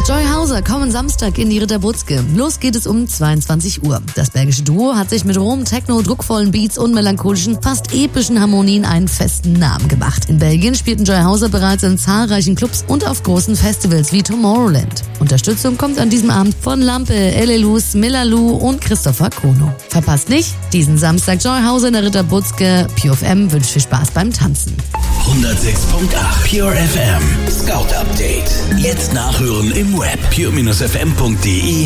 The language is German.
Joy Hauser kommen Samstag in die Ritterbutzke. Los geht es um 22 Uhr. Das bergische Duo hat sich mit rohem Techno, druckvollen Beats und melancholischen, fast epischen Harmonien einen festen Namen gemacht. In Belgien spielten Joy Hauser bereits in zahlreichen Clubs und auf großen Festivals wie Tomorrowland. Unterstützung kommt an diesem Abend von Lampe, Elelus, Milalou und Christopher Kono. Verpasst nicht diesen Samstag Joy Hauser in der Ritterbutzke. Pure FM wünscht viel Spaß beim Tanzen. 106.8 Pure FM Scout Update. Jetzt nachhören im Web pure-fm.de